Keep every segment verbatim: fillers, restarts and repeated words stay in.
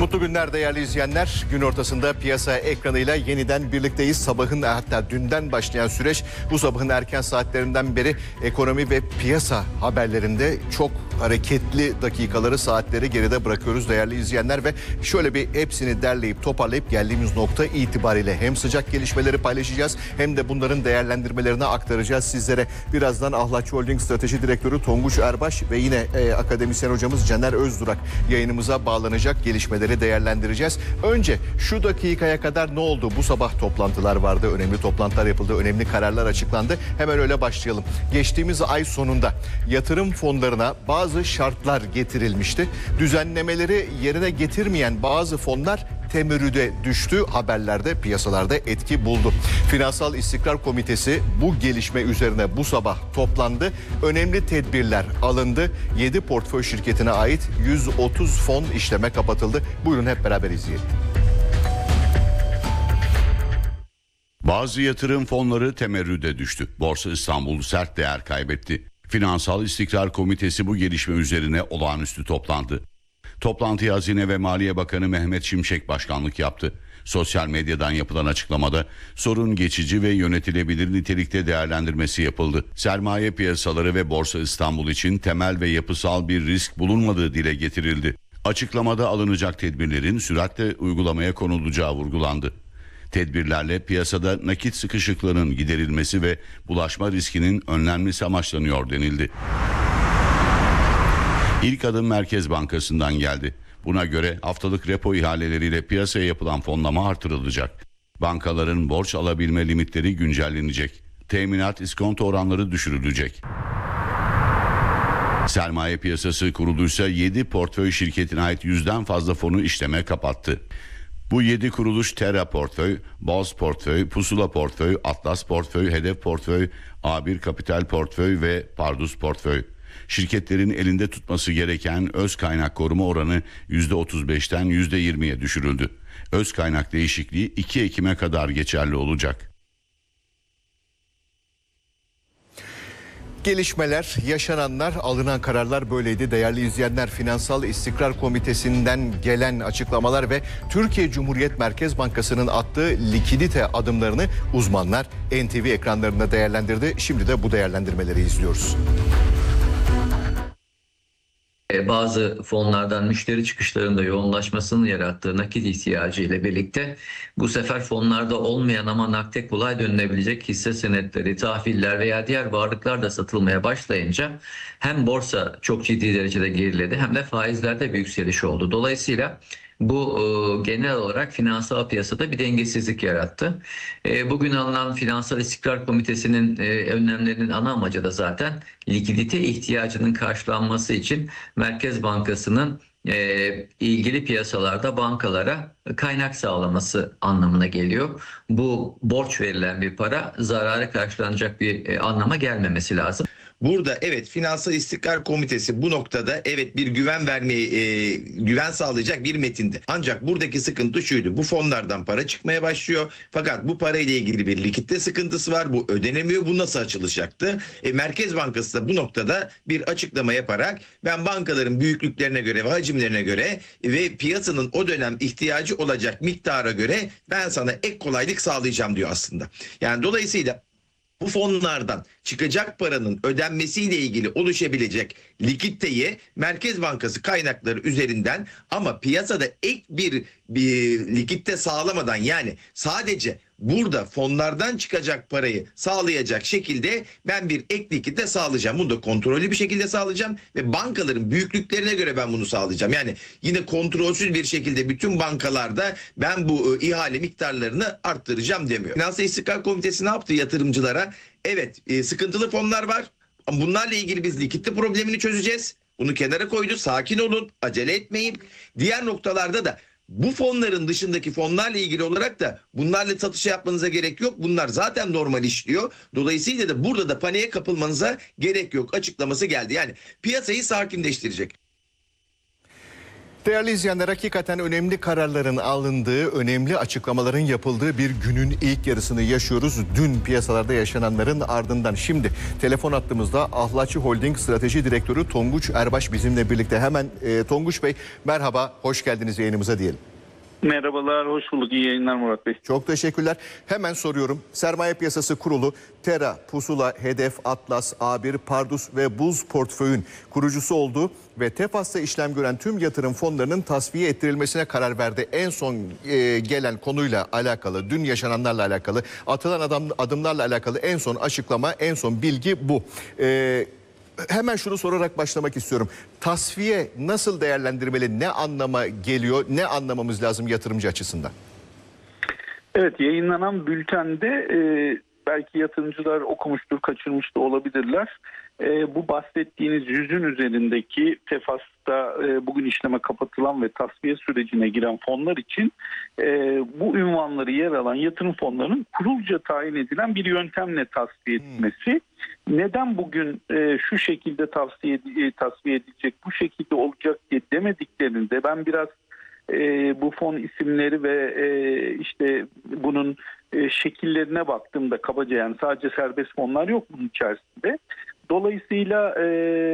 Mutlu günler değerli izleyenler. Gün ortasında piyasa ekranıyla yeniden birlikteyiz. Sabahın, hatta dünden başlayan süreç bu sabahın erken saatlerinden beri ekonomi ve piyasa haberlerinde çok hareketli dakikaları, saatleri geride bırakıyoruz değerli izleyenler ve şöyle bir hepsini derleyip toparlayıp geldiğimiz nokta itibariyle hem sıcak gelişmeleri paylaşacağız hem de bunların değerlendirmelerini aktaracağız sizlere. Birazdan Ahlatçı Holding Strateji Direktörü Tonguç Erbaş ve yine e, akademisyen hocamız Caner Özdurak yayınımıza bağlanacak, gelişmeleri değerlendireceğiz. Önce şu dakikaya kadar ne oldu? Bu sabah toplantılar vardı, önemli toplantılar yapıldı, önemli kararlar açıklandı. Hemen öyle başlayalım. Geçtiğimiz ay sonunda yatırım fonlarına bazı şartlar getirilmişti. Düzenlemeleri yerine getirmeyen bazı fonlar temerrüde düştü. Haberlerde, piyasalarda etki buldu. Finansal İstikrar Komitesi bu gelişme üzerine bu sabah toplandı. Önemli tedbirler alındı. yedi portföy şirketine ait yüz otuz fon işleme kapatıldı. Buyurun hep beraber izleyelim. Bazı yatırım fonları temerrüde düştü. Borsa İstanbul sert değer kaybetti. Finansal İstikrar Komitesi bu gelişme üzerine olağanüstü toplandı. Toplantıya Hazine ve Maliye Bakanı Mehmet Şimşek başkanlık yaptı. Sosyal medyadan yapılan açıklamada sorun geçici ve yönetilebilir nitelikte değerlendirmesi yapıldı. Sermaye piyasaları ve Borsa İstanbul için temel ve yapısal bir risk bulunmadığı dile getirildi. Açıklamada alınacak tedbirlerin süratle uygulamaya konulacağı vurgulandı. Tedbirlerle piyasada nakit sıkışıklığının giderilmesi ve bulaşma riskinin önlenmesi amaçlanıyor denildi. İlk adım Merkez Bankası'ndan geldi. Buna göre haftalık repo ihaleleriyle piyasaya yapılan fonlama artırılacak. Bankaların borç alabilme limitleri güncellenecek. Teminat iskonto oranları düşürülecek. Sermaye Piyasası Kuruluysa yedi portföy şirketine ait yüzden fazla fonu işleme kapattı. Bu yedi kuruluş Terra Portföy, Boz Portföy, Pusula Portföy, Atlas Portföy, Hedef Portföy, A bir Kapital Portföy ve Pardus Portföy. Şirketlerin elinde tutması gereken öz kaynak koruma oranı yüzde otuz beşten yüzde yirmiye düşürüldü. Öz kaynak değişikliği iki Ekim'e kadar geçerli olacak. Gelişmeler, yaşananlar, alınan kararlar böyleydi değerli izleyenler. Finansal İstikrar Komitesi'nden gelen açıklamalar ve Türkiye Cumhuriyet Merkez Bankası'nın attığı likidite adımlarını uzmanlar N T V ekranlarında değerlendirdi. Şimdi de bu değerlendirmeleri izliyoruz. Bazı fonlardan müşteri çıkışlarında yoğunlaşmasının yarattığı nakit ihtiyacı ile birlikte bu sefer fonlarda olmayan ama nakde kolay dönülebilecek hisse senetleri, tahviller veya diğer varlıklar da satılmaya başlayınca hem borsa çok ciddi derecede geriledi hem de faizlerde bir yükseliş oldu. Dolayısıyla bu e, genel olarak finansal piyasada bir dengesizlik yarattı. E, bugün alınan Finansal İstikrar Komitesi'nin e, önlemlerinin ana amacı da zaten likidite ihtiyacının karşılanması için Merkez Bankası'nın e, ilgili piyasalarda bankalara kaynak sağlaması anlamına geliyor. Bu borç verilen bir para, zararı karşılanacak bir e, anlama gelmemesi lazım. Burada evet Finansal İstikrar Komitesi bu noktada evet bir güven vermeyi e, güven sağlayacak bir metindi. Ancak buradaki sıkıntı şuydu: bu fonlardan para çıkmaya başlıyor fakat bu parayla ilgili bir likitte sıkıntısı var, bu ödenemiyor, bu nasıl açılacaktı? E, Merkez Bankası da bu noktada bir açıklama yaparak ben bankaların büyüklüklerine göre ve hacimlerine göre ve piyasanın o dönem ihtiyacı olacak miktara göre ben sana ek kolaylık sağlayacağım diyor aslında. Yani dolayısıyla bu fonlardan çıkacak paranın ödenmesiyle ilgili oluşabilecek likiditeyi Merkez Bankası kaynakları üzerinden ama piyasada ek bir, bir likitte sağlamadan, yani sadece burada fonlardan çıkacak parayı sağlayacak şekilde ben bir ek likidite sağlayacağım. Bunu da kontrollü bir şekilde sağlayacağım ve bankaların büyüklüklerine göre ben bunu sağlayacağım. Yani yine kontrolsüz bir şekilde bütün bankalarda ben bu e, ihale miktarlarını arttıracağım demiyor. Finansal İstikrar Komitesi ne yaptı yatırımcılara? Evet, e, sıkıntılı fonlar var. Bunlarla ilgili biz likitte problemini çözeceğiz. Bunu kenara koydu. Sakin olun, acele etmeyin. Diğer noktalarda da bu fonların dışındaki fonlarla ilgili olarak da bunlarla satış yapmanıza gerek yok. Bunlar zaten normal işliyor. Dolayısıyla da burada da paniğe kapılmanıza gerek yok açıklaması geldi. Yani piyasayı sakinleştirecek. Değerli izleyenler, hakikaten önemli kararların alındığı, önemli açıklamaların yapıldığı bir günün ilk yarısını yaşıyoruz. Dün piyasalarda yaşananların ardından şimdi telefon attığımızda Ahlaçı Holding Strateji Direktörü Tonguç Erbaş bizimle birlikte. Hemen e, Tonguç Bey, merhaba, hoş geldiniz yayınımıza diyelim. Merhabalar, hoş bulduk. İyi yayınlar Murat Bey. Çok teşekkürler. Hemen soruyorum. Sermaye Piyasası Kurulu, Tera, Pusula, Hedef, Atlas, A bir, Pardus ve Buz portföyün kurucusu oldu ve Tefas'ta işlem gören tüm yatırım fonlarının tasfiye ettirilmesine karar verdi. En son e, gelen konuyla alakalı, dün yaşananlarla alakalı, atılan adam, adımlarla alakalı en son açıklama, en son bilgi bu. E, Hemen şunu sorarak başlamak istiyorum. Tasfiye nasıl değerlendirmeli, ne anlama geliyor, ne anlamamız lazım yatırımcı açısından? Evet, yayınlanan bültende e, belki yatırımcılar okumuştur, kaçırmış da olabilirler. E, bu bahsettiğiniz yüzün üzerindeki Tefas'ta e, bugün işleme kapatılan ve tasfiye sürecine giren fonlar için e, bu ünvanları yer alan yatırım fonlarının kurulca tayin edilen bir yöntemle tasfiye edilmesi. Hmm. Neden bugün e, şu şekilde tavsiye e, tasfiye edilecek, bu şekilde olacak diye demediklerinde ben biraz e, bu fon isimleri ve e, işte bunun e, şekillerine baktığımda kabaca, yani sadece serbest fonlar yok bunun içerisinde. Dolayısıyla e,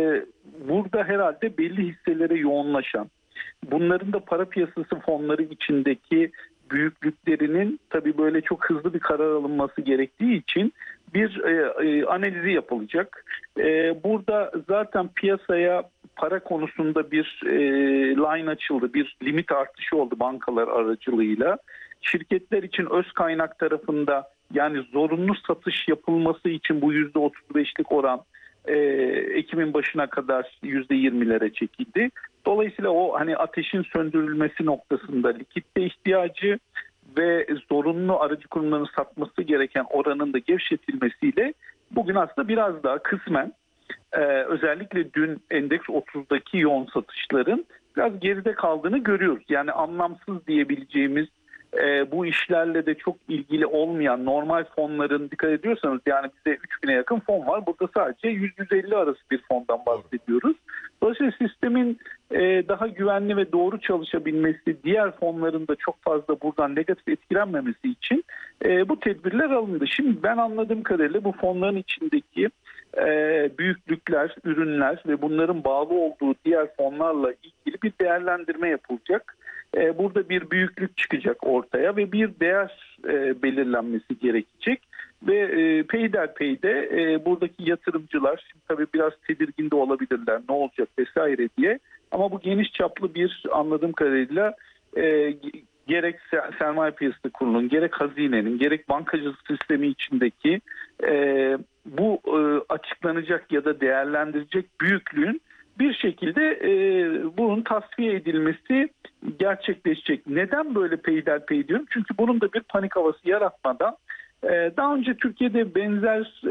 burada herhalde belli hisselere yoğunlaşan, bunların da para piyasası fonları içindeki büyüklüklerinin tabii böyle çok hızlı bir karar alınması gerektiği için bir e, e, analizi yapılacak. E, burada zaten piyasaya para konusunda bir e, line açıldı, bir limit artışı oldu bankalar aracılığıyla. Şirketler için öz kaynak tarafında, yani zorunlu satış yapılması için bu yüzde otuz beşlik oran e, Ekim'in başına kadar yüzde yirmilere çekildi. Dolayısıyla o hani ateşin söndürülmesi noktasında likitte ihtiyacı ve zorunlu aracı kurumların satması gereken oranın da gevşetilmesiyle bugün aslında biraz daha kısmen e, özellikle dün endeks otuzdaki yoğun satışların biraz geride kaldığını görüyoruz. Yani anlamsız diyebileceğimiz, e, bu işlerle de çok ilgili olmayan normal fonların, dikkat ediyorsanız yani bize üç bine yakın fon var. Burada sadece yüz yüz elli arası bir fondan bahsediyoruz. Dolayısıyla sistemin e, daha güvenli ve doğru çalışabilmesi, diğer fonların da çok fazla buradan negatif etkilenmemesi için e, bu tedbirler alındı. Şimdi ben anladığım kadarıyla bu fonların içindeki e, büyüklükler, ürünler ve bunların bağlı olduğu diğer fonlarla ilgili bir değerlendirme yapılacak. E, burada bir büyüklük çıkacak ortaya ve bir değer e, belirlenmesi gerekecek. Ve e, peyderpeyde e, buradaki yatırımcılar şimdi tabii biraz tedirgin de olabilirler, ne olacak vesaire diye. Ama bu geniş çaplı bir, anladığım kadarıyla e, gerek sermaye piyasası kurulunun, gerek hazinenin, gerek bankacılık sistemi içindeki e, bu e, açıklanacak ya da değerlendirecek büyüklüğün bir şekilde e, bunun tasfiye edilmesi gerçekleşecek. Neden böyle peyderpey diyorum? Çünkü bunun da bir panik havası yaratmadan, daha önce Türkiye'de benzer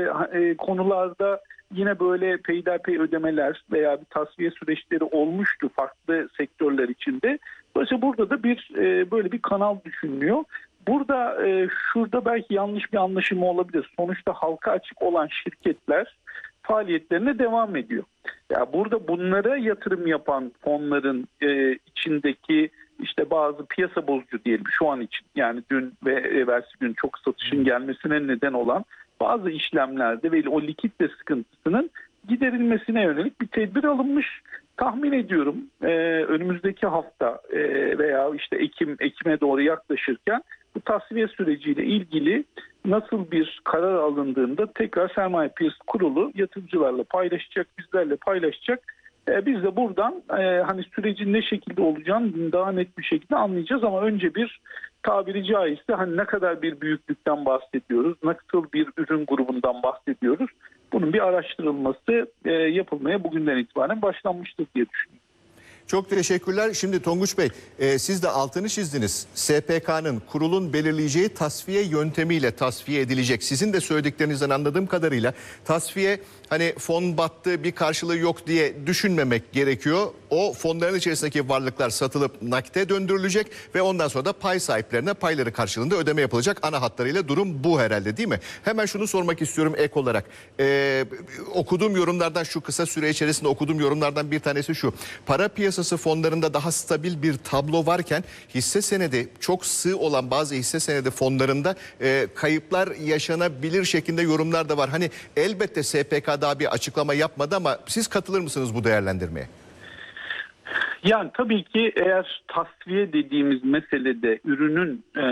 e, konularda yine böyle peyderpey ödemeler veya bir tasfiye süreçleri olmuştu farklı sektörler içinde. Dolayısıyla burada da bir e, böyle bir kanal düşünülüyor. Burada e, şurada belki yanlış bir anlaşılma olabilir. Sonuçta halka açık olan şirketler faaliyetlerine devam ediyor. Ya burada bunlara yatırım yapan fonların e, içindeki işte bazı piyasa bozucu diyelim şu an için, yani dün ve evvelsi gün çok satışın gelmesine neden olan bazı işlemlerde ve o likitte sıkıntısının giderilmesine yönelik bir tedbir alınmış. Tahmin ediyorum e, önümüzdeki hafta e, veya işte Ekim Ekim'e doğru yaklaşırken bu tasfiye süreciyle ilgili nasıl bir karar alındığında tekrar Sermaye Piyasası Kurulu yatırımcılarla paylaşacak, bizlerle paylaşacak. E, biz de buradan e, hani sürecin ne şekilde olacağını daha net bir şekilde anlayacağız, ama önce bir tabiri caizse hani ne kadar bir büyüklükten bahsediyoruz, nasıl bir ürün grubundan bahsediyoruz, bunun bir araştırılması e, yapılmaya bugünden itibaren başlanmıştır diye düşünüyorum. Çok teşekkürler. Şimdi Tonguç Bey, e, siz de altını çizdiniz. S P K'nın, kurulun belirleyeceği tasfiye yöntemiyle tasfiye edilecek. Sizin de söylediklerinizden anladığım kadarıyla tasfiye hani fon battı bir karşılığı yok diye düşünmemek gerekiyor. O fonların içerisindeki varlıklar satılıp nakite döndürülecek ve ondan sonra da pay sahiplerine payları karşılığında ödeme yapılacak. Ana hatlarıyla durum bu herhalde, değil mi? Hemen şunu sormak istiyorum ek olarak. Ee, okuduğum yorumlardan, şu kısa süre içerisinde okuduğum yorumlardan bir tanesi şu. Para piyasası fonlarında daha stabil bir tablo varken hisse senedi, çok sığ olan bazı hisse senedi fonlarında e, kayıplar yaşanabilir şeklinde yorumlar da var. Hani elbette S P K daha bir açıklama yapmadı ama siz katılır mısınız bu değerlendirmeye? Yani tabii ki eğer tasfiye dediğimiz meselede ürünün e,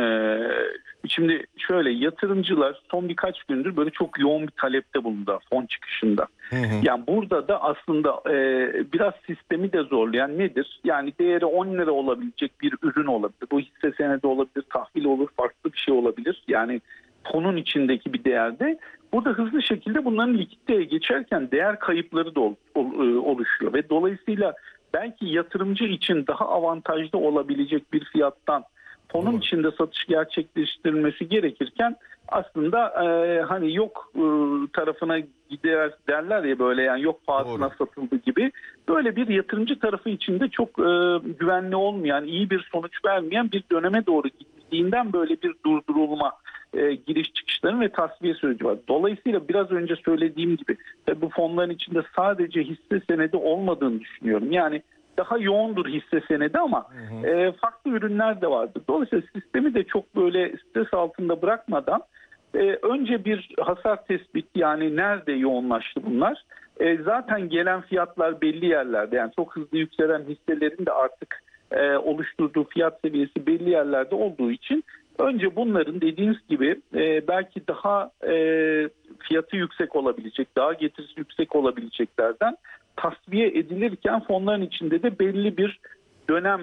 şimdi şöyle, yatırımcılar son birkaç gündür böyle çok yoğun bir talepte bulundu fon çıkışında. Hı hı. Yani burada da aslında e, biraz sistemi de zorlayan nedir? Yani değeri on lira olabilecek bir ürün olabilir. Bu hisse senedi olabilir, tahvil olur, farklı bir şey olabilir. Yani fonun içindeki bir değerde. Burada hızlı şekilde bunların likiditeye geçerken değer kayıpları da ol, ol, oluşuyor ve dolayısıyla belki yatırımcı için daha avantajlı olabilecek bir fiyattan fonun Doğru. içinde satış gerçekleştirilmesi gerekirken aslında e, hani yok e, tarafına gider derler ya, böyle yani yok pahasına satıldı gibi, böyle bir yatırımcı tarafı içinde çok e, güvenli olmayan, iyi bir sonuç vermeyen bir döneme doğru gittiğinden böyle bir durdurulma, e, giriş çıkışların ve tasfiye süreci var. Dolayısıyla biraz önce söylediğim gibi tabii bu fonların içinde sadece hisse senedi olmadığını düşünüyorum. Yani daha yoğundur hisse senedi ama hı hı. E, farklı ürünler de vardır. Dolayısıyla sistemi de çok böyle stres altında bırakmadan e, önce bir hasar tespiti, yani nerede yoğunlaştı bunlar? E, zaten gelen fiyatlar belli yerlerde, yani çok hızlı yükselen hisselerin de artık e, oluşturduğu fiyat seviyesi belli yerlerde olduğu için önce bunların dediğiniz gibi e, belki daha e, fiyatı yüksek olabilecek, daha getirisi yüksek olabileceklerden tasfiye edilirken fonların içinde de belli bir dönem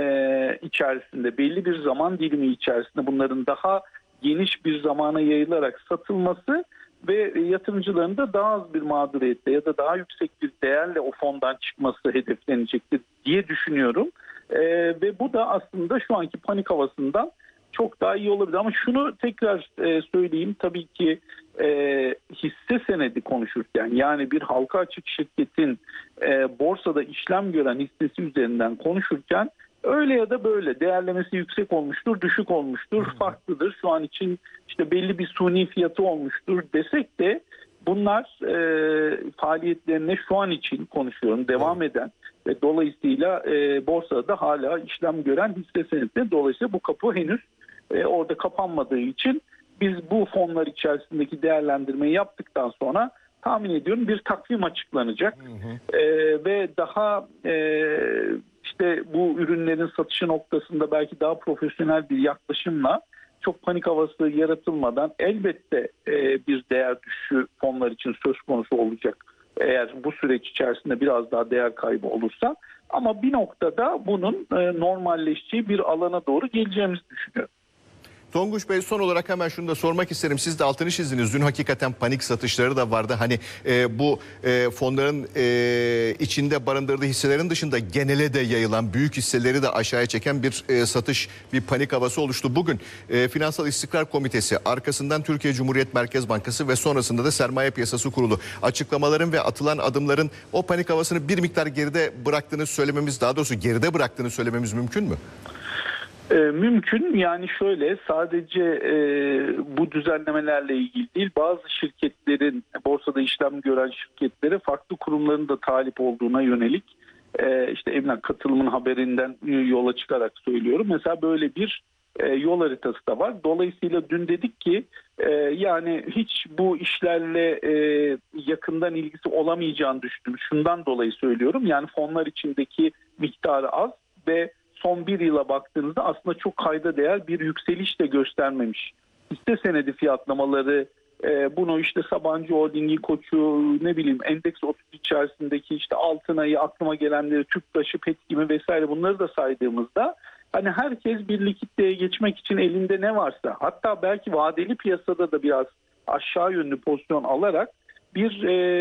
e, içerisinde, belli bir zaman dilimi içerisinde bunların daha geniş bir zamana yayılarak satılması ve yatırımcıların da daha az bir mağduriyetle ya da daha yüksek bir değerle o fondan çıkması hedeflenecektir diye düşünüyorum. E, ve bu da aslında şu anki panik havasından çok daha iyi olabilir. Ama şunu tekrar e, söyleyeyim, tabii ki e, hisse senedi konuşurken, yani bir halka açık şirketin e, borsada işlem gören hissesi üzerinden konuşurken öyle ya da böyle değerlemesi yüksek olmuştur, düşük olmuştur, farklıdır. Şu an için işte belli bir suni fiyatı olmuştur desek de bunlar e, faaliyetlerine şu an için konuşuyorum devam eden ve dolayısıyla e, borsada hala işlem gören hisse senedi. Dolayısıyla bu kapı henüz e, orada kapanmadığı için biz bu fonlar içerisindeki değerlendirmeyi yaptıktan sonra tahmin ediyorum bir takvim açıklanacak. Hı hı. E, ve daha e, işte bu ürünlerin satışı noktasında belki daha profesyonel bir yaklaşımla, çok panik havası yaratılmadan elbette e, bir değer düşüşü fonlar için söz konusu olacak. Eğer bu süreç içerisinde biraz daha değer kaybı olursa, ama bir noktada bunun e, normalleşeceği bir alana doğru geleceğimizi düşünüyorum. Tonguç Bey, son olarak hemen şunu da sormak isterim. Siz de altını çizdiniz. Dün hakikaten panik satışları da vardı. Hani e, bu e, fonların e, içinde barındırdığı hisselerin dışında genele de yayılan, büyük hisseleri de aşağıya çeken bir e, satış, bir panik havası oluştu. Bugün e, Finansal İstikrar Komitesi, arkasından Türkiye Cumhuriyet Merkez Bankası ve sonrasında da Sermaye Piyasası Kurulu açıklamaların ve atılan adımların o panik havasını bir miktar geride bıraktığını söylememiz, daha doğrusu geride bıraktığını söylememiz mümkün mü? E, mümkün. Yani şöyle, sadece e, bu düzenlemelerle ilgili değil, bazı şirketlerin, borsada işlem gören şirketlere farklı kurumların da talip olduğuna yönelik e, işte emlak katılımın haberinden yola çıkarak söylüyorum. Mesela böyle bir e, yol haritası da var. Dolayısıyla dün dedik ki e, yani hiç bu işlerle e, yakından ilgisi olamayacağını düşündüm. Şundan dolayı söylüyorum. Yani fonlar içindeki miktarı az ve son bir yıla baktığınızda aslında çok kayda değer bir yükseliş de göstermemiş. Hisse senedi fiyatlamaları, e, bunu işte Sabancı Holding'i, Koç'u, ne bileyim Endeks otuz içerisindeki işte Altınay'ı, aklıma gelenleri, Tüpraş'ı, Petkim vesaire, bunları da saydığımızda hani herkes bir likiditeye geçmek için elinde ne varsa, hatta belki vadeli piyasada da biraz aşağı yönlü pozisyon alarak bir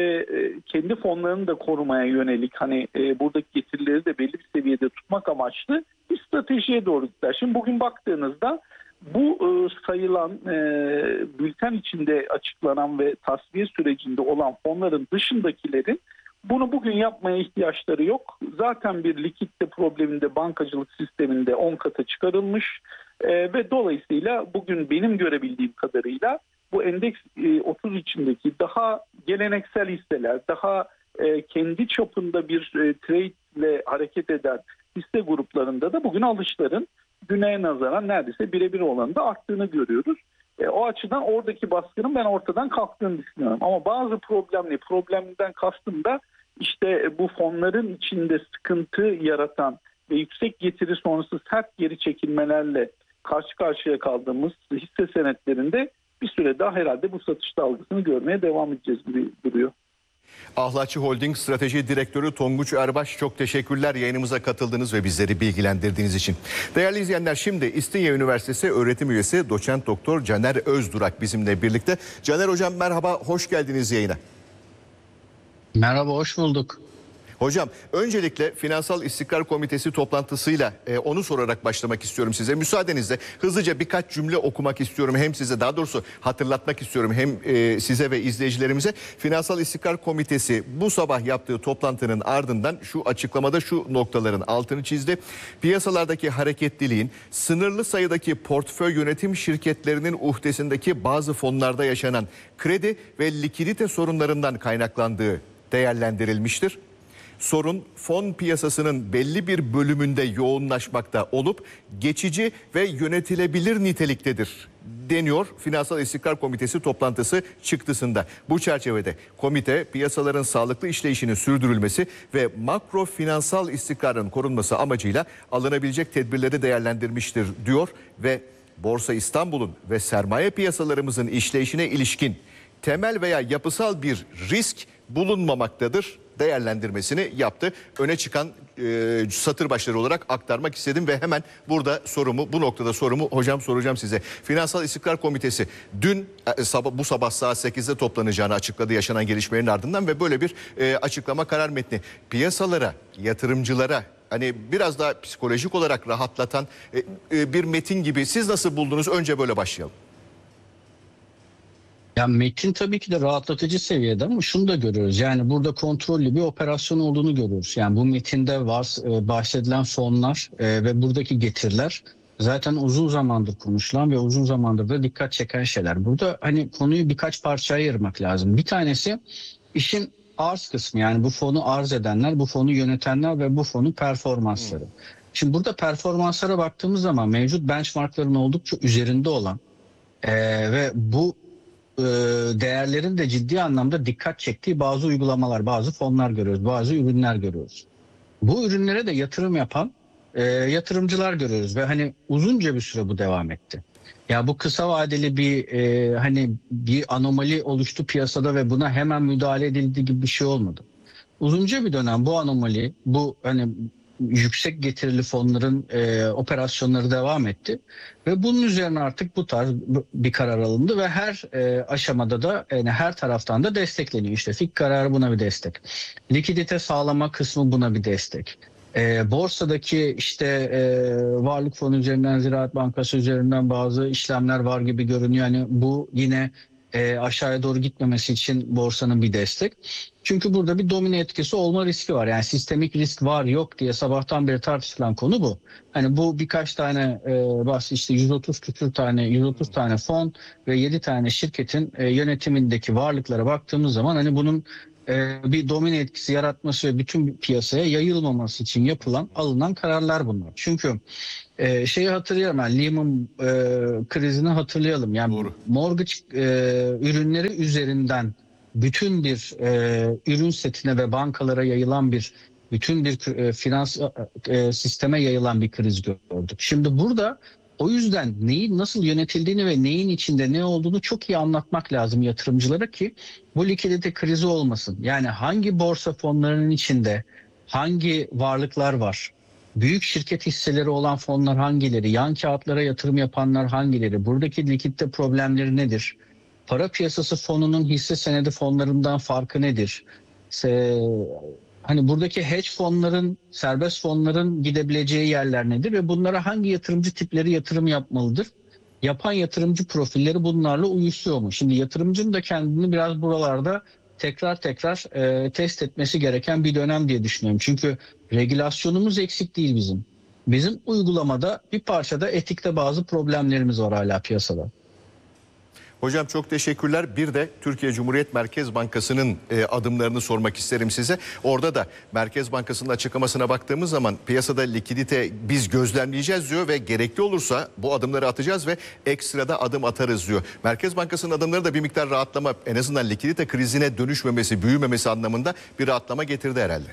e, kendi fonlarını da korumaya yönelik, hani e, buradaki getirileri de belli bir seviyede tutmak amaçlı bir stratejiye doğru gittiler. Şimdi bugün baktığınızda bu e, sayılan e, bülten içinde açıklanan ve tasfiye sürecinde olan fonların dışındakilerin Bunu bugün yapmaya ihtiyaçları yok. Zaten bir likitte probleminde bankacılık sisteminde on kata çıkarılmış e, ve dolayısıyla bugün benim görebildiğim kadarıyla bu endeks e, otuz içindeki daha geleneksel hisseler, daha e, kendi çapında bir e, trade ile hareket eden hisse gruplarında da bugün alışların güneye nazaran neredeyse birebir oranında arttığını görüyoruz. E, o açıdan oradaki baskının ben ortadan kalktığını düşünüyorum. Ama bazı problemli, problemden kastım da işte bu fonların içinde sıkıntı yaratan ve yüksek getiri sonrası sert geri çekilmelerle karşı karşıya kaldığımız hisse senetlerinde bir süre daha herhalde bu satış dalgasını görmeye devam edeceğiz gibi duruyor. Ahlatçı Holding Strateji Direktörü Tonguç Erbaş, çok teşekkürler yayınımıza katıldığınız ve bizleri bilgilendirdiğiniz için. Değerli izleyenler, şimdi İstinye Üniversitesi öğretim üyesi doçent doktor Caner Özdurak bizimle birlikte. Caner hocam merhaba, hoş geldiniz yayına. Merhaba, hoş bulduk. Hocam öncelikle Finansal İstikrar Komitesi toplantısıyla e, onu sorarak başlamak istiyorum size. Müsaadenizle hızlıca birkaç cümle okumak istiyorum. Hem size, daha doğrusu hatırlatmak istiyorum hem e, size ve izleyicilerimize. Finansal İstikrar Komitesi bu sabah yaptığı toplantının ardından şu açıklamada şu noktaların altını çizdi. Piyasalardaki hareketliliğin sınırlı sayıdaki portföy yönetim şirketlerinin uhdesindeki bazı fonlarda yaşanan kredi ve likidite sorunlarından kaynaklandığı değerlendirilmiştir. Sorun fon piyasasının belli bir bölümünde yoğunlaşmakta olup geçici ve yönetilebilir niteliktedir deniyor Finansal İstikrar Komitesi toplantısı çıktısında. Bu çerçevede komite piyasaların sağlıklı işleyişinin sürdürülmesi ve makro finansal istikrarın korunması amacıyla alınabilecek tedbirleri değerlendirmiştir diyor ve Borsa İstanbul'un ve sermaye piyasalarımızın işleyişine ilişkin temel veya yapısal bir risk bulunmamaktadır değerlendirmesini yaptı. Öne çıkan e, satır başları olarak aktarmak istedim ve hemen burada sorumu, bu noktada sorumu hocam soracağım size. Finansal İstikrar Komitesi dün e, sabah, bu sabah saat sekizde toplanacağını açıkladı yaşanan gelişmelerin ardından ve böyle bir e, açıklama karar metni piyasalara, yatırımcılara hani biraz daha psikolojik olarak rahatlatan e, e, bir metin gibi. Siz nasıl buldunuz? Önce böyle başlayalım. Ya metin tabii ki de rahatlatıcı seviyede ama şunu da görüyoruz. Yani burada kontrollü bir operasyon olduğunu görüyoruz. Yani bu metinde var bahsedilen fonlar e, ve buradaki getiriler zaten uzun zamandır konuşulan ve uzun zamandır da dikkat çeken şeyler. Burada hani konuyu birkaç parçaya ayırmak lazım. Bir tanesi işin arz kısmı, yani bu fonu arz edenler, bu fonu yönetenler ve bu fonun performansları. Şimdi burada performanslara baktığımız zaman mevcut benchmarkların oldukça üzerinde olan e, ve bu değerlerin de ciddi anlamda dikkat çektiği bazı uygulamalar, bazı fonlar görüyoruz, bazı ürünler görüyoruz. Bu ürünlere de yatırım yapan e, yatırımcılar görüyoruz ve hani uzunca bir süre bu devam etti. Ya bu kısa vadeli bir e, hani bir anomali oluştu piyasada ve buna hemen müdahale edildi gibi bir şey olmadı. Uzunca bir dönem bu anomali, bu hani yüksek getirili fonların e, operasyonları devam etti ve bunun üzerine artık bu tarz bir karar alındı ve her e, aşamada da yani her taraftan da destekleniyor. İşte F İ K kararı buna bir destek, likidite sağlama kısmı buna bir destek. E, borsadaki işte e, varlık fonu üzerinden, Ziraat Bankası üzerinden bazı işlemler var gibi görünüyor. Yani bu yine e, aşağıya doğru gitmemesi için borsanın bir destek. Çünkü burada bir domino etkisi olma riski var. Yani sistemik risk var yok diye sabahtan beri tartışılan konu bu. Hani bu birkaç tane e, bahs işte yüz otuz küsur tane yüz otuz tane fon ve yedi tane şirketin e, yönetimindeki varlıklara baktığımız zaman hani bunun e, bir domino etkisi yaratması ve bütün piyasaya yayılmaması için yapılan, alınan kararlar bunlar. Çünkü e, şeyi hatırlayalım, yani Lehman e, krizini hatırlayalım. Yani Doğru. mortgage e, ürünleri üzerinden bütün bir e, ürün setine ve bankalara yayılan bir, bütün bir e, finans e, sisteme yayılan bir kriz gördük. Şimdi burada o yüzden neyin nasıl yönetildiğini ve neyin içinde ne olduğunu çok iyi anlatmak lazım yatırımcılara ki bu likidite krizi olmasın. Yani hangi borsa fonlarının içinde hangi varlıklar var? Büyük şirket hisseleri olan fonlar hangileri? Yan kağıtlara yatırım yapanlar hangileri? Buradaki likidite problemleri nedir? Para piyasası fonunun hisse senedi fonlarından farkı nedir? Se, hani buradaki hedge fonların, serbest fonların gidebileceği yerler nedir ve bunlara hangi yatırımcı tipleri yatırım yapmalıdır? Yapan yatırımcı profilleri bunlarla uyuşuyor mu? Şimdi yatırımcının da kendini biraz buralarda tekrar tekrar e, test etmesi gereken bir dönem diye düşünüyorum. Çünkü regülasyonumuz eksik değil bizim. Bizim uygulamada bir parçada etikte bazı problemlerimiz var hala piyasada. Hocam çok teşekkürler. Bir de Türkiye Cumhuriyet Merkez Bankası'nın e, adımlarını sormak isterim size. Orada da Merkez Bankası'nın açıklamasına baktığımız zaman piyasada likidite biz gözlemleyeceğiz diyor ve gerekli olursa bu adımları atacağız ve ekstrada adım atarız diyor. Merkez Bankası'nın adımları da bir miktar rahatlama, en azından likidite krizine dönüşmemesi, büyümemesi anlamında bir rahatlama getirdi herhalde.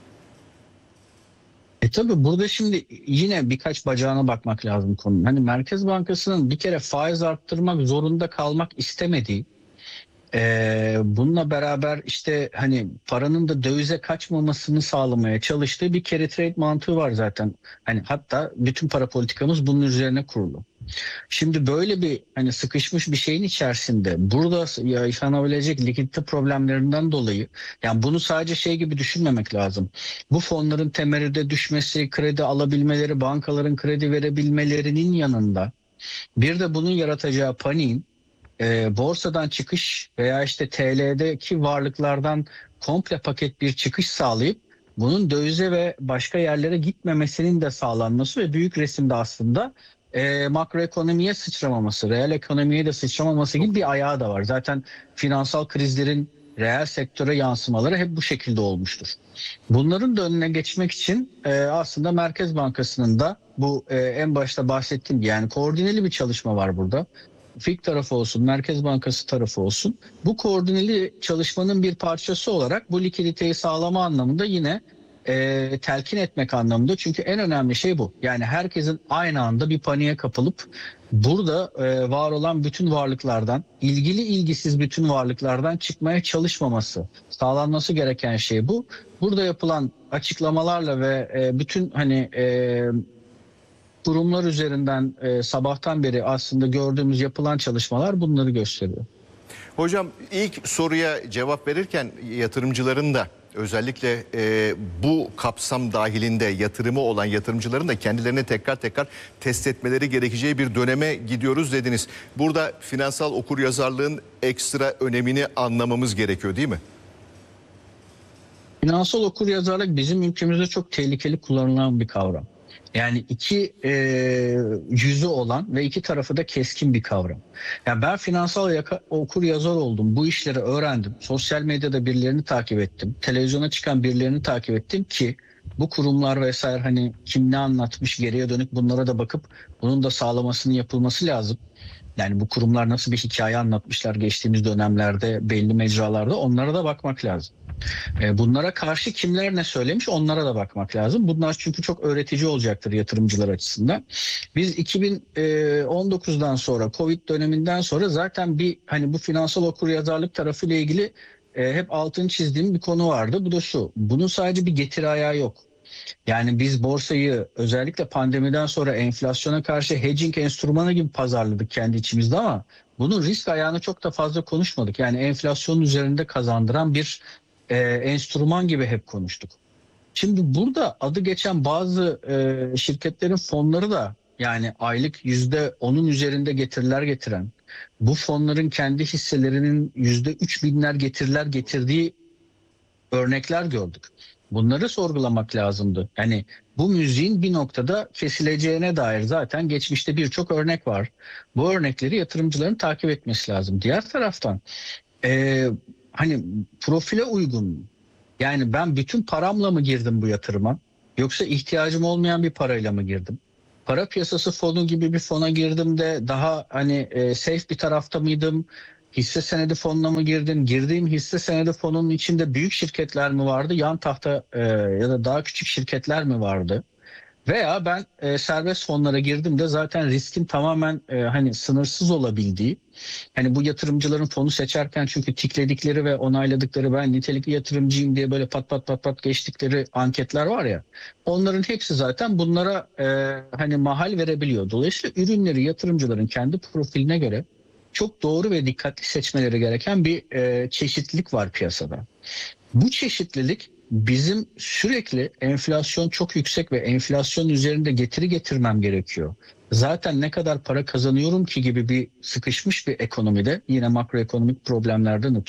E tabii burada şimdi yine birkaç bacağına bakmak lazım konunun. Hani Merkez Bankası'nın bir kere faiz arttırmak zorunda kalmak istemediği, e, bununla beraber işte hani paranın da dövize kaçmamasını sağlamaya çalıştığı bir carry trade mantığı var zaten. Hani hatta bütün para politikamız bunun üzerine kurulu. Şimdi böyle bir hani sıkışmış bir şeyin içerisinde burada yaşanabilecek likidite problemlerinden dolayı, yani bunu sadece şey gibi düşünmemek lazım. Bu fonların temerrüde düşmesi, kredi alabilmeleri, bankaların kredi verebilmelerinin yanında bir de bunun yaratacağı paniğin e, borsadan çıkış veya işte T L'deki varlıklardan komple paket bir çıkış sağlayıp bunun dövize ve başka yerlere gitmemesinin de sağlanması ve büyük resimde aslında E, makroekonomiye sıçramaması, reel ekonomiye de sıçramaması gibi bir ayağı da var. Zaten finansal krizlerin reel sektöre yansımaları hep bu şekilde olmuştur. Bunların da önüne geçmek için e, aslında Merkez Bankası'nın da bu e, en başta bahsettiğim yani koordineli bir çalışma var burada. F İ K tarafı olsun, Merkez Bankası tarafı olsun. Bu koordineli çalışmanın bir parçası olarak bu likiditeyi sağlama anlamında yine E, telkin etmek anlamında, çünkü en önemli şey bu. Yani herkesin aynı anda bir paniğe kapılıp burada e, var olan bütün varlıklardan, ilgili ilgisiz bütün varlıklardan çıkmaya çalışmaması, sağlanması gereken şey bu. Burada yapılan açıklamalarla ve e, bütün hani e, kurumlar üzerinden e, sabahtan beri aslında gördüğümüz yapılan çalışmalar bunları gösteriyor. Hocam ilk soruya cevap verirken yatırımcıların da özellikle e, bu kapsam dahilinde yatırımı olan yatırımcıların da kendilerini tekrar tekrar test etmeleri gerekeceği bir döneme gidiyoruz dediniz. Burada finansal okuryazarlığın ekstra önemini anlamamız gerekiyor değil mi? Finansal okuryazarlık bizim ülkemizde çok tehlikeli kullanılan bir kavram. Yani iki e, yüzü olan ve iki tarafı da keskin bir kavram. Yani ben finansal yaka, okur yazar oldum. Bu işleri öğrendim. Sosyal medyada birilerini takip ettim. Televizyona çıkan birilerini takip ettim ki bu kurumlar vesaire hani kim ne anlatmış geriye dönük bunlara da bakıp bunun da sağlamasının yapılması lazım. Yani bu kurumlar nasıl bir hikaye anlatmışlar geçtiğimiz dönemlerde belli mecralarda, onlara da bakmak lazım. Bunlara karşı kimler ne söylemiş onlara da bakmak lazım. Bunlar çünkü çok öğretici olacaktır yatırımcılar açısından. Biz iki bin on dokuzdan sonra Covid döneminden sonra zaten bir hani bu finansal okuryazarlık tarafıyla ilgili hep altını çizdiğim bir konu vardı. Bu da şu: bunun sadece bir getiri ayağı yok. Yani biz borsayı özellikle pandemiden sonra enflasyona karşı hedging enstrümanı gibi pazarladık kendi içimizde ama bunun risk ayağını çok da fazla konuşmadık. Yani enflasyonun üzerinde kazandıran bir e, enstrüman gibi hep konuştuk. Şimdi burada adı geçen bazı e, şirketlerin fonları da yani aylık yüzde onun üzerinde getiriler getiren, bu fonların kendi hisselerinin yüzde üç binler getiriler getirdiği örnekler gördük. Bunları sorgulamak lazımdı. Yani bu müziğin bir noktada kesileceğine dair zaten geçmişte birçok örnek var. Bu örnekleri yatırımcıların takip etmesi lazım. Diğer taraftan e, hani profile uygun, yani ben bütün paramla mı girdim bu yatırıma yoksa ihtiyacım olmayan bir parayla mı girdim? Para piyasası fonu gibi bir fona girdim de daha hani e, safe bir tarafta mıydım? Hisse senedi fonuna mı girdin? Girdiğim hisse senedi fonunun içinde büyük şirketler mi vardı? Yan tahta e, ya da daha küçük şirketler mi vardı? Veya ben e, serbest fonlara girdim de zaten riskin tamamen e, hani sınırsız olabildiği, hani bu yatırımcıların fonu seçerken çünkü tikledikleri ve onayladıkları ben nitelikli yatırımcıyım diye böyle pat pat pat pat geçtikleri anketler var ya, onların hepsi zaten bunlara e, hani mahal verebiliyor. Dolayısıyla ürünleri yatırımcıların kendi profiline göre çok doğru ve dikkatli seçmeleri gereken bir e, çeşitlilik var piyasada. Bu çeşitlilik bizim sürekli enflasyon çok yüksek ve enflasyon üzerinde getiri getirmem gerekiyor. Zaten ne kadar para kazanıyorum ki gibi bir sıkışmış bir ekonomide, yine makroekonomik problemlerden ötürü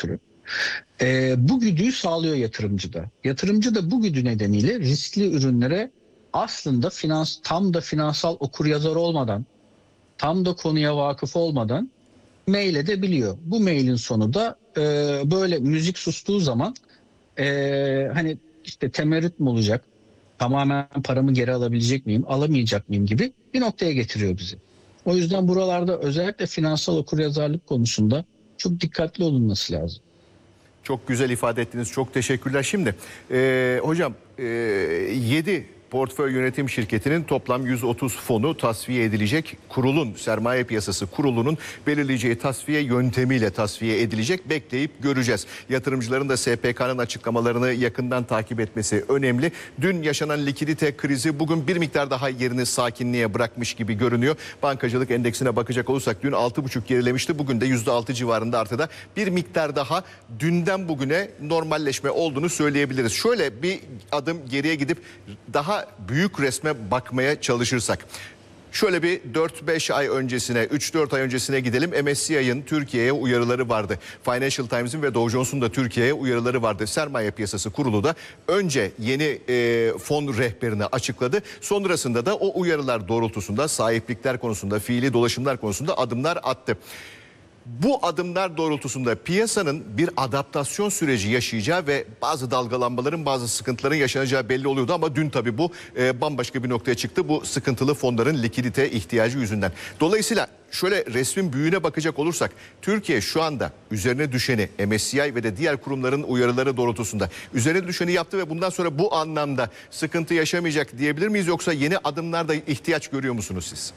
E, bu güdüyü sağlıyor yatırımcı da. Yatırımcı da bu güdü nedeniyle riskli ürünlere aslında finans tam da finansal okuryazar olmadan, tam da konuya vakıf olmadan mail edebiliyor. Bu mailin sonu da e, böyle müzik sustuğu zaman e, hani işte temerrüt mü olacak, tamamen paramı geri alabilecek miyim, alamayacak mıyım gibi bir noktaya getiriyor bizi. O yüzden buralarda özellikle finansal okuryazarlık konusunda çok dikkatli olunması lazım. Çok güzel ifade ettiniz. Çok teşekkürler. Şimdi e, hocam e, yedi portföy yönetim şirketinin toplam yüz otuz fonu tasfiye edilecek. Kurulun, sermaye piyasası kurulunun belirleyeceği tasfiye yöntemiyle tasfiye edilecek. Bekleyip göreceğiz. Yatırımcıların da S P K'nın açıklamalarını yakından takip etmesi önemli. Dün yaşanan likidite krizi bugün bir miktar daha yerini sakinliğe bırakmış gibi görünüyor. Bankacılık endeksine bakacak olursak dün altı buçuk gerilemişti. Bugün de yüzde altı civarında artıda. Bir miktar daha dünden bugüne normalleşme olduğunu söyleyebiliriz. Şöyle bir adım geriye gidip daha büyük resme bakmaya çalışırsak. Şöyle bir dört beş ay öncesine, üç dört ay öncesine gidelim. M S C I'ın Türkiye'ye uyarıları vardı. Financial Times'in ve Dow Jones'un da Türkiye'ye uyarıları vardı. Sermaye Piyasası Kurulu da önce yeni e, fon rehberini açıkladı. Sonrasında da o uyarılar doğrultusunda sahiplikler konusunda, fiili dolaşımlar konusunda adımlar attı. Bu adımlar doğrultusunda piyasanın bir adaptasyon süreci yaşayacağı ve bazı dalgalanmaların, bazı sıkıntıların yaşanacağı belli oluyordu. Ama dün tabii bu e, bambaşka bir noktaya çıktı. Bu sıkıntılı fonların likidite ihtiyacı yüzünden. Dolayısıyla şöyle resmin büyüğüne bakacak olursak Türkiye şu anda üzerine düşeni M S C I ve de diğer kurumların uyarıları doğrultusunda üzerine düşeni yaptı ve bundan sonra bu anlamda sıkıntı yaşamayacak diyebilir miyiz? Yoksa yeni adımlarda ihtiyaç görüyor musunuz siz?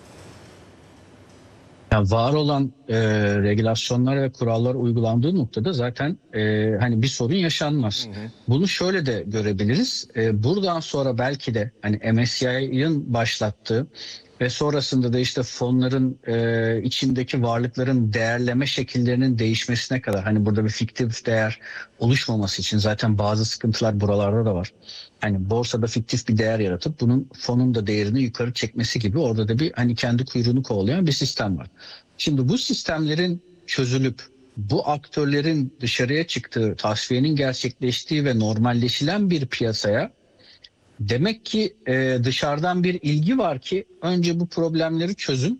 Yani var olan e, regülasyonlar ve kurallar uygulandığı noktada zaten e, hani bir sorun yaşanmaz. Hı hı. Bunu şöyle de görebiliriz. E, buradan sonra belki de hani M S C I'nin başlattığı ve sonrasında da işte fonların e, içindeki varlıkların değerleme şekillerinin değişmesine kadar, hani burada bir fiktif değer oluşmaması için zaten bazı sıkıntılar buralarda da var. Hani borsada fiktif bir değer yaratıp bunun fonun da değerini yukarı çekmesi gibi orada da bir hani kendi kuyruğunu kovalayan bir sistem var. Şimdi bu sistemlerin çözülüp bu aktörlerin dışarıya çıktığı, tasfiyenin gerçekleştiği ve normalleşilen bir piyasaya demek ki e, dışarıdan bir ilgi var ki önce bu problemleri çözün,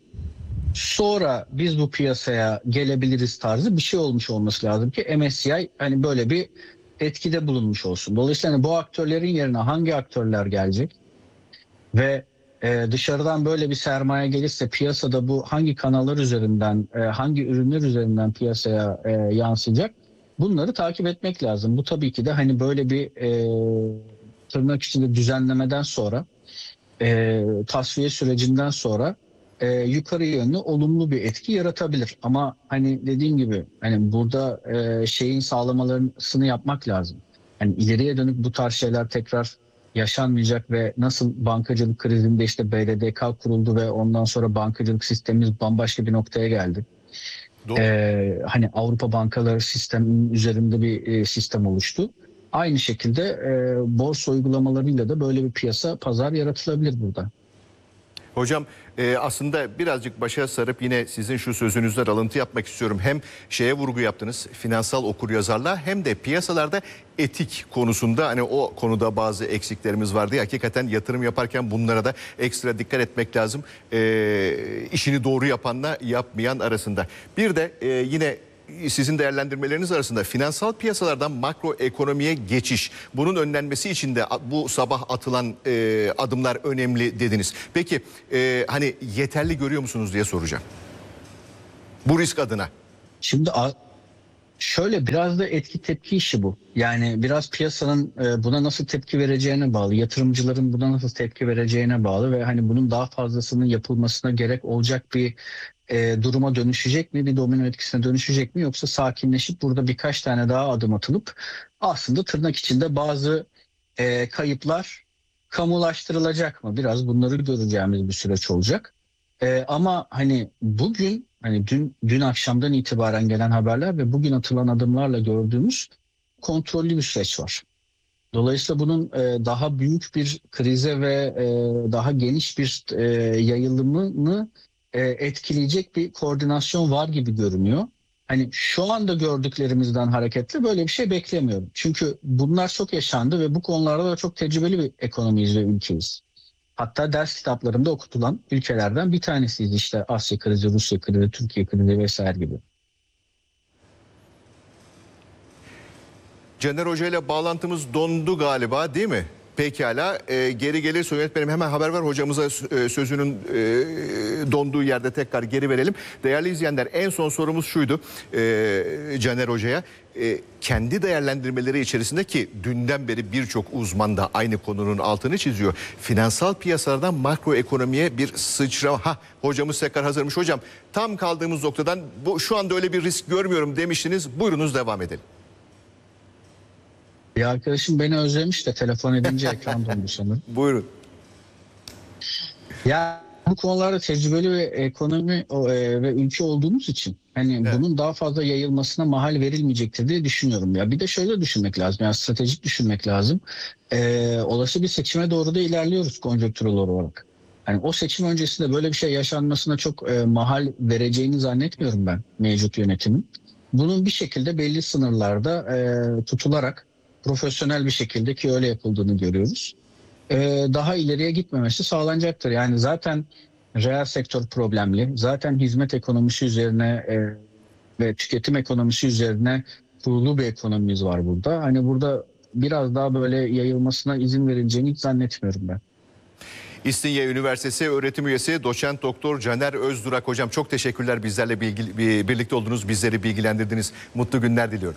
sonra biz bu piyasaya gelebiliriz tarzı bir şey olmuş olması lazım ki M S C I hani böyle bir etkide bulunmuş olsun. Dolayısıyla bu aktörlerin yerine hangi aktörler gelecek ve e, dışarıdan böyle bir sermaye gelirse piyasada bu hangi kanallar üzerinden, e, hangi ürünler üzerinden piyasaya e, yansıyacak, bunları takip etmek lazım. Bu tabii ki de hani böyle bir e, tırnak içinde düzenlemeden sonra, e, tasfiye sürecinden sonra e, yukarı yönlü olumlu bir etki yaratabilir. Ama hani dediğim gibi hani burada e, şeyin sağlamalarını yapmak lazım. Hani ileriye dönük bu tarz şeyler tekrar yaşanmayacak ve nasıl bankacılık krizinde işte B D D K kuruldu ve ondan sonra bankacılık sistemimiz bambaşka bir noktaya geldi. Ee, hani Avrupa bankaları sisteminin üzerinde bir e, sistem oluştu. Aynı şekilde e, borsa uygulamalarıyla da böyle bir piyasa, pazar yaratılabilir burada. Hocam e, aslında birazcık başa sarıp yine sizin şu sözünüzden alıntı yapmak istiyorum. Hem şeye vurgu yaptınız, finansal okuryazarlığa, hem de piyasalarda etik konusunda hani o konuda bazı eksiklerimiz vardı. Hakikaten yatırım yaparken bunlara da ekstra dikkat etmek lazım. E, işini doğru yapanla yapmayan arasında. Bir de e, yine sizin değerlendirmeleriniz arasında finansal piyasalardan makro ekonomiye geçiş, bunun önlenmesi için de bu sabah atılan e, adımlar önemli dediniz. Peki e, hani yeterli görüyor musunuz diye soracağım. Bu risk adına. Şimdi şöyle biraz da etki tepki işi bu. Yani biraz piyasanın buna nasıl tepki vereceğine bağlı, yatırımcıların buna nasıl tepki vereceğine bağlı ve hani bunun daha fazlasının yapılmasına gerek olacak bir e, duruma dönüşecek mi, bir domino etkisine dönüşecek mi, yoksa sakinleşip burada birkaç tane daha adım atılıp aslında tırnak içinde bazı e, kayıplar kamulaştırılacak mı? Biraz bunları göreceğimiz bir süreç olacak. E, ama hani bugün, hani dün dün akşamdan itibaren gelen haberler ve bugün atılan adımlarla gördüğümüz kontrollü bir süreç var. Dolayısıyla bunun e, daha büyük bir krize ve e, daha geniş bir e, yayılımını e, etkileyecek bir koordinasyon var gibi görünüyor. Hani Hani şu anda gördüklerimizden hareketle böyle bir şey beklemiyorum. Çünkü bunlar çok yaşandı ve bu konularda da çok tecrübeli bir ekonomiyiz ve ülkeyiz. Hatta ders kitaplarında okutulan ülkelerden bir tanesiyiz işte Asya krizi, Rusya krizi, Türkiye krizi vesaire gibi. Caner Hoca ile bağlantımız dondu galiba, değil mi? Pekala, e, geri gelirse yönetmenim hemen haber ver, hocamıza e, sözünün e, donduğu yerde tekrar geri verelim. Değerli izleyenler, en son sorumuz şuydu e, Caner Hoca'ya. E, kendi değerlendirmeleri içerisinde, ki dünden beri birçok uzman da aynı konunun altını çiziyor. Finansal piyasalardan makro ekonomiye bir sıçrama. Ha, hocamız tekrar hazırmış. Hocam, tam kaldığımız noktadan bu, şu anda öyle bir risk görmüyorum demiştiniz. Buyurunuz, devam edelim. Bir arkadaşım beni özlemiş de telefon edince ekran dondu sanırım. Buyurun. Ya bu konularda tecrübeli ve ekonomi o, e, ve ülke olduğumuz için hani Evet. bunun daha fazla yayılmasına mahal verilmeyecektir diye düşünüyorum. Ya bir de şöyle düşünmek lazım. Yani stratejik düşünmek lazım. E, olası bir seçime doğru da ilerliyoruz konjonktürel olarak. Yani o seçim öncesinde böyle bir şey yaşanmasına çok e, mahal vereceğini zannetmiyorum ben mevcut yönetimin. Bunun bir şekilde belli sınırlarda e, tutularak profesyonel bir şekilde, ki öyle yapıldığını görüyoruz, Ee, daha ileriye gitmemesi sağlanacaktır. Yani zaten reel sektör problemli, zaten hizmet ekonomisi üzerine e, ve tüketim ekonomisi üzerine kurulu bir ekonomimiz var burada. Hani burada biraz daha böyle yayılmasına izin verileceğini hiç zannetmiyorum ben. İstinye Üniversitesi öğretim üyesi doçent doktor Caner Özdurak hocam, çok teşekkürler, bizlerle bilgi, birlikte oldunuz, bizleri bilgilendirdiniz. Mutlu günler diliyorum.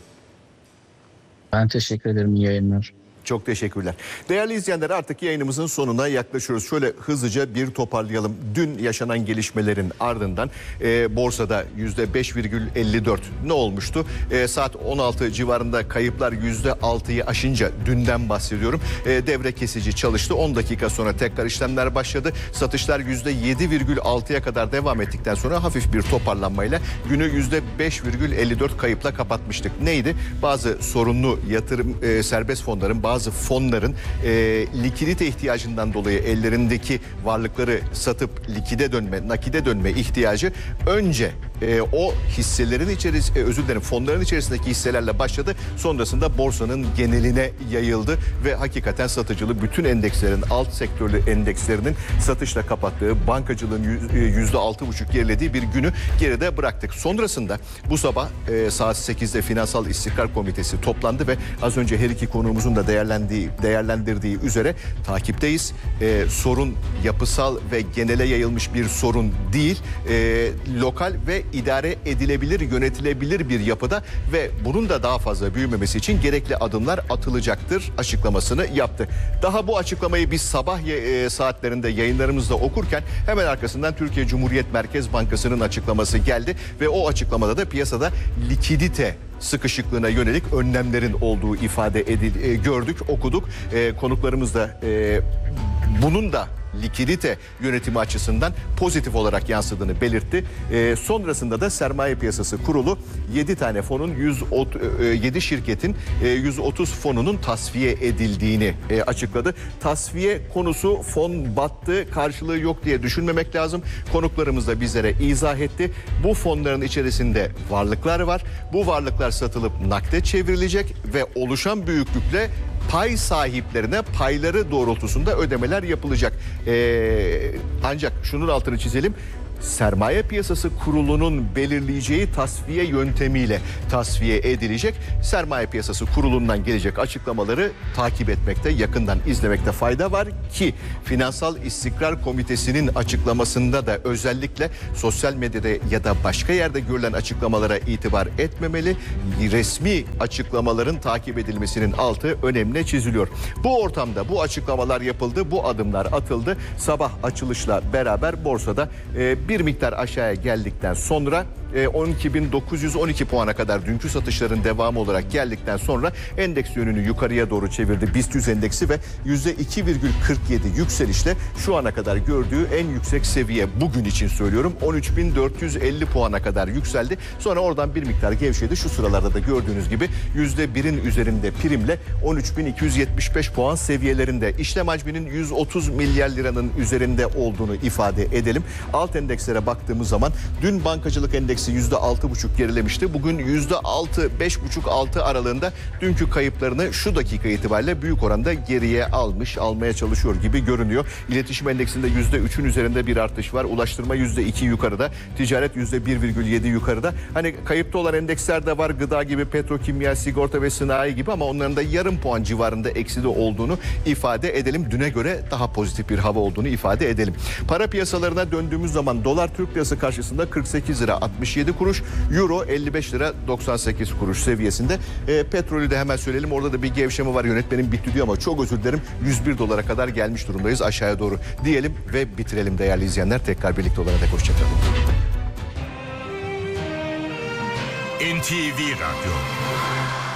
Ben teşekkür ederim, iyi yayınlar. Çok teşekkürler. Değerli izleyenler, artık yayınımızın sonuna yaklaşıyoruz. Şöyle hızlıca bir toparlayalım. Dün yaşanan gelişmelerin ardından e, borsada yüzde beş virgül elli dört ne olmuştu? E, saat on altı civarında kayıplar yüzde altıyı aşınca, dünden bahsediyorum, e, devre kesici çalıştı. on dakika sonra tekrar işlemler başladı. Satışlar yüzde yedi virgül altıya kadar devam ettikten sonra hafif bir toparlanmayla günü yüzde beş virgül elli dört kayıpla kapatmıştık. Neydi? Bazı sorunlu yatırım e, serbest fonların, bazı Bazı fonların e, likidite ihtiyacından dolayı ellerindeki varlıkları satıp likide dönme, nakide dönme ihtiyacı önce e, o hisselerin içerisinde, e, özür dilerim, fonların içerisindeki hisselerle başladı. Sonrasında borsanın geneline yayıldı ve hakikaten satıcılı bütün endekslerin, alt sektörlü endekslerinin satışla kapattığı, bankacılığın yüzde altı buçuk gerilediği bir günü geride bıraktık. Sonrasında bu sabah e, saat sekizde Finansal İstikrar Komitesi toplandı ve az önce her iki konuğumuzun da değerlendirdiği değerlendirdiği üzere takipteyiz. Ee, sorun yapısal ve genele yayılmış bir sorun değil. Ee, lokal ve idare edilebilir, yönetilebilir bir yapıda ve bunun da daha fazla büyümemesi için gerekli adımlar atılacaktır açıklamasını yaptı. Daha bu açıklamayı biz sabah e, saatlerinde yayınlarımızda okurken hemen arkasından Türkiye Cumhuriyet Merkez Bankası'nın açıklaması geldi ve o açıklamada da piyasada likidite sıkışıklığına yönelik önlemlerin olduğu ifade edil, e, gördük, okuduk. E, konuklarımız da e, bunun da likidite yönetimi açısından pozitif olarak yansıdığını belirtti. E, sonrasında da Sermaye Piyasası Kurulu yedi tane fonun yüz yedi şirketin e, yüz otuz fonunun tasfiye edildiğini e, açıkladı. Tasfiye konusu fon battı, karşılığı yok diye düşünmemek lazım. Konuklarımız da bizlere izah etti. Bu fonların içerisinde varlıklar var. Bu varlıklar satılıp nakde çevrilecek ve oluşan büyüklükle pay sahiplerine payları doğrultusunda ödemeler yapılacak. Ee, ancak şunun altını çizelim. Sermaye Piyasası Kurulu'nun belirleyeceği tasfiye yöntemiyle tasfiye edilecek. Sermaye Piyasası Kurulu'ndan gelecek açıklamaları takip etmekte, yakından izlemekte fayda var ki Finansal İstikrar Komitesi'nin açıklamasında da özellikle sosyal medyada ya da başka yerde görülen açıklamalara itibar etmemeli. Resmi açıklamaların takip edilmesinin altı önemli çiziliyor. Bu ortamda bu açıklamalar yapıldı, bu adımlar atıldı. Sabah açılışla beraber borsada e, bir miktar aşağıya geldikten sonra on iki bin dokuz yüz on iki puana kadar dünkü satışların devamı olarak geldikten sonra endeks yönünü yukarıya doğru çevirdi. BIST yüz endeksi ve yüzde iki virgül kırk yedi yükselişle şu ana kadar gördüğü en yüksek seviye, bugün için söylüyorum, on üç bin dört yüz elli puana kadar yükseldi. Sonra oradan bir miktar gevşedi. Şu sıralarda da gördüğünüz gibi yüzde birin üzerinde primle on üç bin iki yüz yetmiş beş puan seviyelerinde. İşlem hacminin yüz otuz milyar liranın üzerinde olduğunu ifade edelim. Alt endekslere baktığımız zaman dün bankacılık endeksi endeksi yüzde altı buçuk gerilemişti. Bugün yüzde altı, beş buçuk altı aralığında dünkü kayıplarını şu dakika itibariyle büyük oranda geriye almış, almaya çalışıyor gibi görünüyor. İletişim endeksinde yüzde üçün üzerinde bir artış var. Ulaştırma yüzde iki yukarıda. Ticaret yüzde bir virgül yedi yukarıda. Hani kayıpta olan endeksler de var. Gıda gibi, petrokimya, sigorta ve sanayi gibi, ama onların da yarım puan civarında ekside olduğunu ifade edelim. Düne göre daha pozitif bir hava olduğunu ifade edelim. Para piyasalarına döndüğümüz zaman dolar Türk lirası karşısında kırk sekiz lira altmış yedi kuruş, euro elli beş lira doksan sekiz kuruş seviyesinde. E, petrolü de hemen söyleyelim. Orada da bir gevşeme var. Yönetmenim bitti diyor ama çok özür dilerim. yüz bir dolara kadar gelmiş durumdayız, aşağıya doğru diyelim ve bitirelim değerli izleyenler. Tekrar birlikte olarak hoşçakalın. N T V Radyo